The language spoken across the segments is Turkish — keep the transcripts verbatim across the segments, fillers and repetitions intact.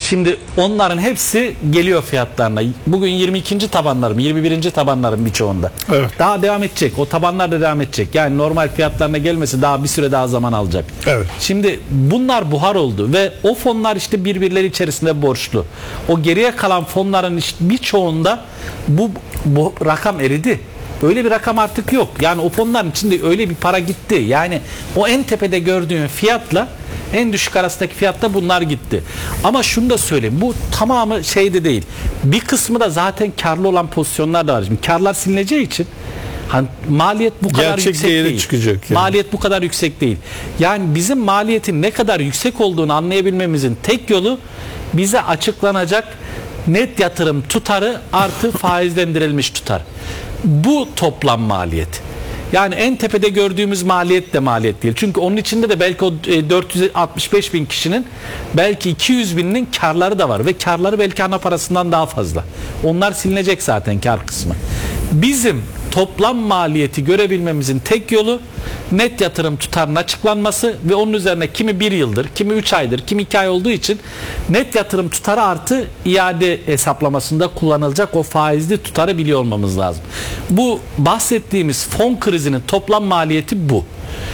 Şimdi onların hepsi geliyor fiyatlarına. Bugün yirmi ikinci tabanlarım, yirmi birinci tabanlarım birçoğunda. Evet. Daha devam edecek. O tabanlar da devam edecek. Yani normal fiyatlarına gelmesi daha bir süre daha zaman alacak. Evet. Şimdi bunlar buhar oldu ve o fonlar işte birbirleri içerisinde borçlu. O geriye kalan fonların işte birçoğunda bu, bu rakam eridi. Öyle bir rakam artık yok. Yani o fonların içinde öyle bir para gitti. Yani o en tepede gördüğün fiyatla en düşük arasındaki fiyatta bunlar gitti. Ama şunu da söyleyeyim. Bu tamamı şeyde değil. Bir kısmı da zaten karlı olan pozisyonlar da var. Şimdi karlar silineceği için hani maliyet bu kadar gerçek yüksek değeri değil. çıkacak yani. Maliyet bu kadar yüksek değil. Yani bizim maliyetin ne kadar yüksek olduğunu anlayabilmemizin tek yolu bize açıklanacak net yatırım tutarı artı faizlendirilmiş tutar. Bu toplam maliyet. Yani en tepede gördüğümüz maliyet de maliyet değil. Çünkü onun içinde de belki o dört yüz altmış beş bin kişinin belki iki yüz binin karları da var. Ve karları belki ana parasından daha fazla. Onlar silinecek zaten kar kısmı. Bizim toplam maliyeti görebilmemizin tek yolu net yatırım tutarının açıklanması ve onun üzerine kimi bir yıldır, kimi üç aydır, kimi iki ay olduğu için net yatırım tutarı artı iade hesaplamasında kullanılacak o faizli tutarı biliyor olmamız lazım. Bu bahsettiğimiz fon krizinin toplam maliyeti bu.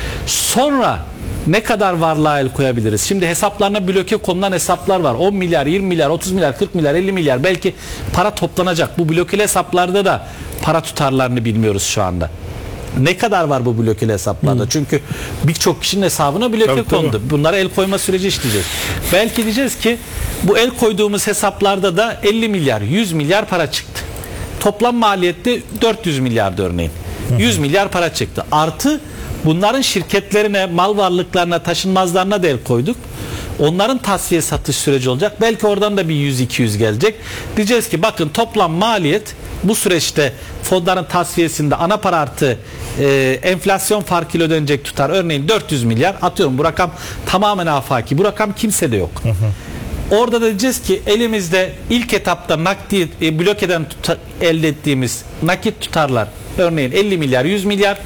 Sonra ne kadar varlığa el koyabiliriz? Şimdi hesaplarına bloke konulan hesaplar var. on milyar, yirmi milyar, otuz milyar, kırk milyar, elli milyar belki para toplanacak. Bu blokeli hesaplarda da para tutarlarını bilmiyoruz şu anda. Ne kadar var bu blokeli hesaplarda? Hmm. Çünkü birçok kişinin hesabına bloke tabii, kondu. tabii. Bunlara el koyma süreci işleyeceğiz. Belki diyeceğiz ki bu el koyduğumuz hesaplarda da elli milyar, yüz milyar para çıktı. Toplam maliyette dört yüz milyardı örneğin. yüz milyar para çıktı. Artı bunların şirketlerine, mal varlıklarına, taşınmazlarına da el koyduk. Onların tasfiye satış süreci olacak. Belki oradan da bir yüz iki yüz gelecek. Diyeceğiz ki bakın toplam maliyet bu süreçte fonların tasfiyesinde ana para artı e, enflasyon farkıyla ödenecek tutar. Örneğin dört yüz milyar atıyorum, bu rakam tamamen afaki. Bu rakam kimsede yok. Hı hı. Orada da diyeceğiz ki elimizde ilk etapta nakdi e, blokeden tuta, elde ettiğimiz nakit tutarlar örneğin elli milyar, yüz milyar.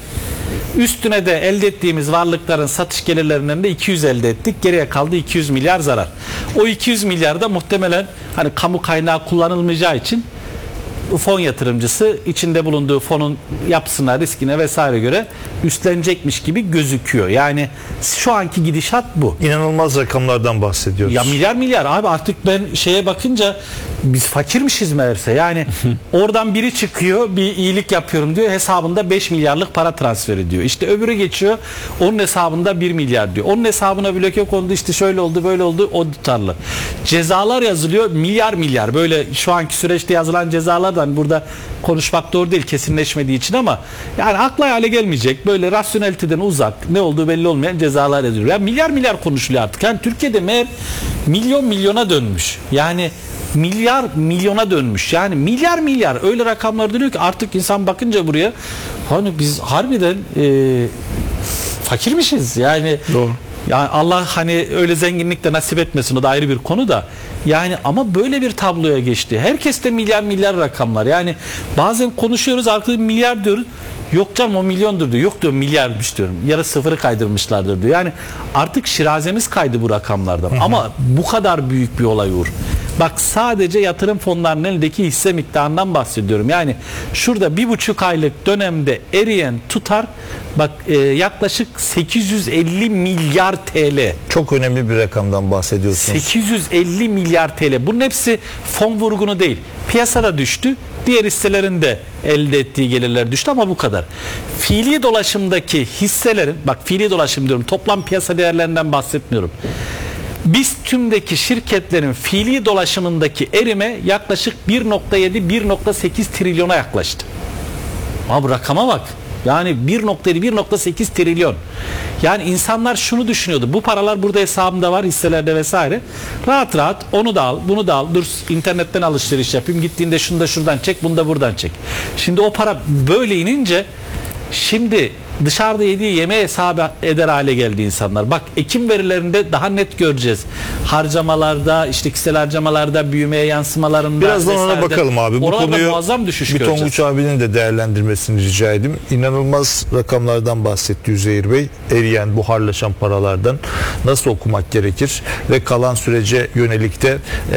Üstüne de elde ettiğimiz varlıkların satış gelirlerinden de iki yüz elde ettik. Geriye kaldı iki yüz milyar zarar. O iki yüz milyar da muhtemelen hani kamu kaynağı kullanılmayacağı için fon yatırımcısı içinde bulunduğu fonun yapısına, riskine vesaire göre üstlenecekmiş gibi gözüküyor. Yani şu anki gidişat bu. İnanılmaz rakamlardan bahsediyoruz. Ya milyar milyar abi, artık ben şeye bakınca biz fakirmişiz meğerse. Yani oradan biri çıkıyor, bir iyilik yapıyorum diyor, hesabında beş milyarlık para transfer ediyor. İşte öbürü geçiyor, onun hesabında bir milyar diyor. Onun hesabına bloke kondu, işte şöyle oldu böyle oldu, o tutarlı. Cezalar yazılıyor milyar milyar, böyle şu anki süreçte yazılan cezalar hani burada konuşmak doğru değil kesinleşmediği için, ama yani akla hale gelmeyecek, böyle rasyoneliteden uzak, ne olduğu belli olmayan cezalar yazılıyor. Yani milyar milyar konuşuluyor artık. Yani Türkiye'de meğer milyon milyona dönmüş. Yani milyar milyona dönmüş. Yani milyar milyar öyle rakamlar dönüyor ki artık insan bakınca buraya, hani biz harbiden e, fakirmişiz. Yani doğru. Yani Allah hani öyle zenginlik de nasip etmesin, o da ayrı bir konu da. Yani ama böyle bir tabloya geçti. Herkes de milyar milyar rakamlar. Yani bazen konuşuyoruz, arkada milyar diyoruz. Yok canım o milyondur diyor. Yok diyor milyarmış diyorum. Yarı sıfırı kaydırmışlardır diyor. Yani artık şirazemiz kaydı bu rakamlardan. Hı hı. Ama bu kadar büyük bir olay Uğur. Bak sadece yatırım fonlarının elindeki hisse miktarından bahsediyorum. Yani şurada bir buçuk aylık dönemde eriyen tutar bak e, yaklaşık sekiz yüz elli milyar T L. Çok önemli bir rakamdan bahsediyorsunuz. sekiz yüz elli milyar T L. Bunun hepsi fon vurgunu değil. Piyasada düştü. Diğer hisselerin de elde ettiği gelirler düştü ama bu kadar. Fiili dolaşımdaki hisselerin, bak fiili dolaşım diyorum, toplam piyasa değerlerinden bahsetmiyorum. Biz tümdeki şirketlerin fiili dolaşımındaki erime yaklaşık bir nokta yedi bir nokta sekiz trilyona yaklaştı. Ama bu rakama bak. Yani bir nokta yedi bir nokta sekiz trilyon. Yani insanlar şunu düşünüyordu. Bu paralar burada hesabımda var, hisselerde vesaire. Rahat rahat onu da al, bunu da al. Dur internetten alışveriş yapayım. Gittiğinde şunu da şuradan çek, bunu da buradan çek. Şimdi o para böyle inince şimdi dışarıda yediği yemeği hesabı eder hale geldi insanlar. Bak Ekim verilerinde daha net göreceğiz. Harcamalarda, işte kişisel harcamalarda, büyümeye yansımalarında. Birazdan ona bakalım abi. Bu Orada konuyu muazzam düşüş bir göreceğiz. Tonguç abinin de değerlendirmesini rica edeyim. İnanılmaz rakamlardan bahsetti Üzeyir Bey. Eriyen, buharlaşan paralardan nasıl okumak gerekir ve kalan sürece yönelik de